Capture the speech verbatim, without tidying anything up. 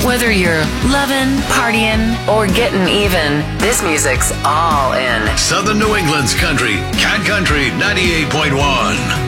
Whether you're loving, partying, or getting even, this music's all in. Southern New England's country, Cat Country ninety-eight point one.